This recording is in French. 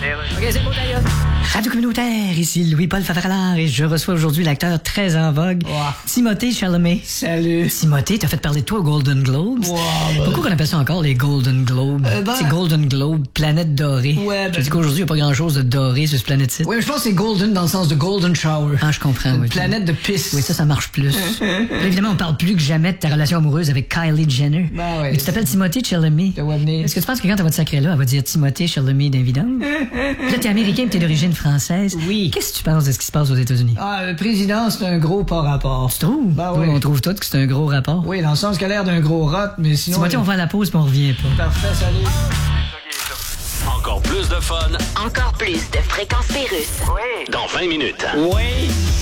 OK, c'est bon, d'ailleurs. Radio communautaire, ici Louis-Paul Favaralard et je reçois aujourd'hui l'acteur très en vogue, Timothée Chalamet. Salut. Timothée, t'as fait parler de toi aux Golden Globes. Pourquoi on appelle ça encore les Golden Globes? C'est Golden Globe, planète dorée. Je dis qu'aujourd'hui, il n'y a pas grand-chose de doré sur ce planète-ci. Oui, mais je pense que c'est golden dans le sens de golden shower. Ah, je comprends. Une planète de pisse. Oui, ça marche plus. Évidemment, on parle plus que jamais de ta relation amoureuse avec Kylie Jenner. Ben oui. Mais tu t'appelles Timothée Chalamet. Est-ce que tu penses que quand elle va te sacrer là, elle va dire Timothée Chalamet d'un vidange? Puis là, t'es américain et t'es d'origine française. Oui. Qu'est-ce que tu penses de ce qui se passe aux États-Unis? Ah, le président, c'est un gros pas rapport. Tu trouves? Ben oui. On trouve tous que c'est un gros rapport. Oui, dans le sens qu'il a l'air d'un gros rot, mais sinon... Timothée, on va à la pause puis on revient pas. Parfait, salut. Encore plus de fun. Encore plus de Fréquence Pérusse. Dans 20 minutes. Oui.